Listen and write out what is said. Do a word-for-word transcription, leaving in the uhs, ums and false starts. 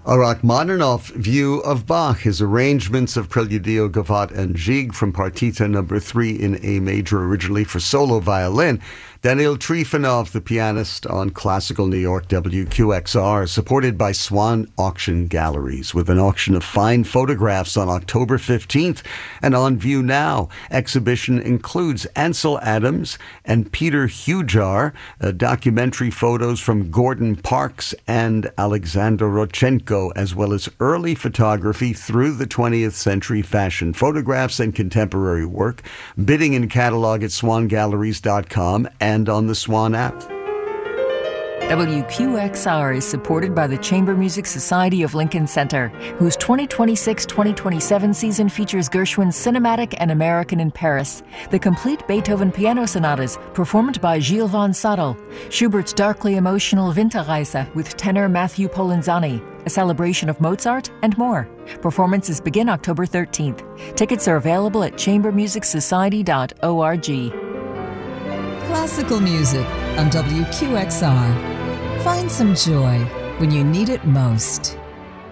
A Rachmaninoff view of Bach, his arrangements of Preludio, Gavotte, and Gigue from Partita number three in A major, originally for solo violin. Daniil Trifonov, the pianist on Classical New York W Q X R, supported by Swan Auction Galleries, with an auction of fine photographs on October fifteenth and on view now. Exhibition includes Ansel Adams and Peter Hujar, uh, documentary photos from Gordon Parks and Alexander Rodchenko, as well as early photography through the twentieth century fashion, photographs and contemporary work. Bidding and catalog at swan galleries dot com and on the Swan app. W Q X R is supported by the Chamber Music Society of Lincoln Center, whose twenty twenty-six twenty twenty-seven season features Gershwin's Cinematic and American in Paris, the complete Beethoven piano sonatas performed by Gilles von Sadel, Schubert's darkly emotional Winterreise with tenor Matthew Polenzani, a celebration of Mozart, and more. Performances begin October thirteenth. Tickets are available at chamber music society dot org. Classical music on W Q X R. Find some joy when you need it most.